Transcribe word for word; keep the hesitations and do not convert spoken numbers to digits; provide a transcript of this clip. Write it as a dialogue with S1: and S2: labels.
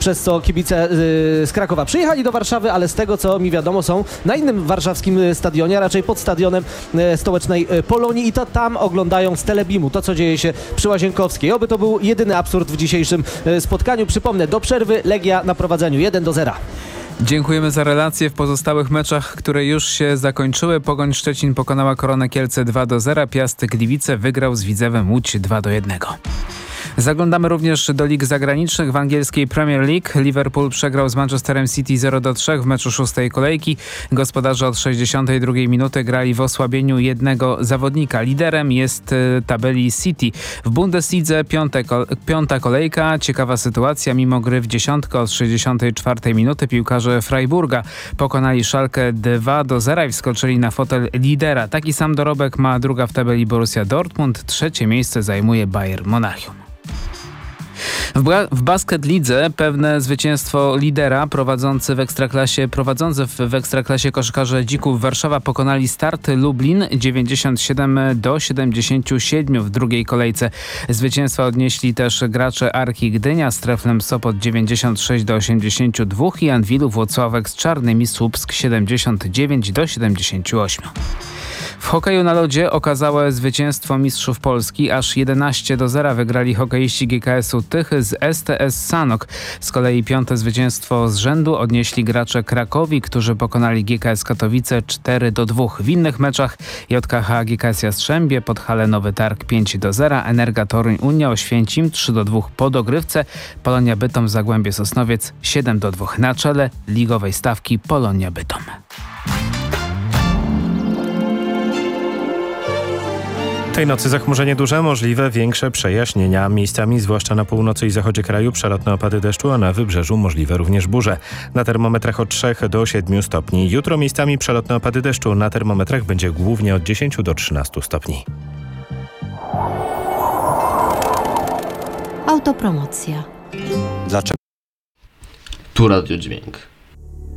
S1: przez co kibice z Krakowa przyjechali do Warszawy, ale z tego co mi wiadomo są na innym warszawskim stadionie, a raczej pod stadionem stołecznej Polonii i to tam oglądają z Telebimu to, co dzieje się przy Łazienkowskiej. Oby to był jedyny absurd w dzisiejszym spotkaniu. Przypomnę, do przerwy Legia na prowadzeniu jeden do zera.
S2: Dziękujemy za relacje. W pozostałych meczach, które już się zakończyły, Pogoń Szczecin pokonała Koronę Kielce dwa do zera, Piast Gliwice wygrał z Widzewem Łódź dwa do jednego. Zaglądamy również do lig zagranicznych. W angielskiej Premier League Liverpool przegrał z Manchesterem City zero do trzech w meczu szóstej kolejki. Gospodarze od sześćdziesiątej drugiej minuty grali w osłabieniu jednego zawodnika. Liderem jest tabeli City. W Bundeslidze piąte, piąta kolejka. Ciekawa sytuacja. Mimo gry w dziesiątkę od sześćdziesiątej czwartej minuty piłkarze Freiburga pokonali Schalke dwa do zera i wskoczyli na fotel lidera. Taki sam dorobek ma druga w tabeli Borussia Dortmund. Trzecie miejsce zajmuje Bayern Monachium. W, w basket lidze pewne zwycięstwo lidera prowadzący w ekstraklasie, prowadzący w, w ekstraklasie koszykarze Dzików Warszawa pokonali Start Lublin dziewięćdziesiąt siedem do siedemdziesięciu siedmiu w drugiej kolejce. Zwycięstwa odnieśli też gracze Arki Gdynia z Treflem Sopot dziewięćdziesiąt sześć do osiemdziesięciu dwóch i Anwilu Włocławek z Czarnymi Słupsk siedemdziesiąt dziewięć do siedemdziesięciu ośmiu. W hokeju na lodzie okazałe zwycięstwo mistrzów Polski. Aż jedenaście do zera wygrali hokeiści G K S-u Tychy z S T S Sanok. Z kolei piąte zwycięstwo z rzędu odnieśli gracze Krakowi, którzy pokonali G K S Katowice cztery do dwóch. W innych meczach J K H G K S Jastrzębie, Podhale Nowy Targ pięć do zera, Energa Toruń Unia Oświęcim trzy do dwóch po dogrywce, Polonia Bytom Zagłębie Sosnowiec siedem do dwóch. Na czele ligowej stawki Polonia Bytom.
S3: Tej nocy zachmurzenie duże, możliwe większe przejaśnienia. Miejscami, zwłaszcza na północy i zachodzie kraju, przelotne opady deszczu, a na wybrzeżu możliwe również burze. Na termometrach od trzech do siedmiu stopni. Jutro miejscami przelotne opady deszczu. Na termometrach będzie głównie od dziesięciu do trzynastu stopni.
S4: Autopromocja.
S5: Dlaczego? Tu Radio Dźwięk.